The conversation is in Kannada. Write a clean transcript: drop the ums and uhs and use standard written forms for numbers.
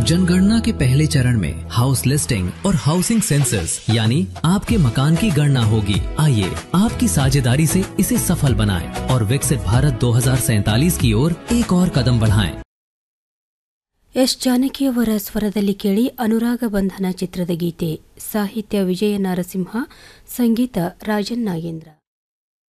जनगणना के पहले चरण में हाउस लिस्टिंग और हाउसिंग सेंसस यानी आपके मकान की गणना होगी। आइए आपकी साझेदारी से इसे सफल बनाएं और विकसित भारत 2047 की ओर एक और कदम बढ़ाएं। ಎಸ್ ಜಾನಕಿಯವರ ಸ್ವರದಲ್ಲಿ ಕೇಳಿ ಅನುರಾಗ ಬಂಧನ ಚಿತ್ರದ ಗೀತೆ. ಸಾಹಿತ್ಯ ವಿಜಯ ನರಸಿಂಹ, ಸಂಗೀತ ರಾಜನ್ ನಾಗೇಂದ್ರ.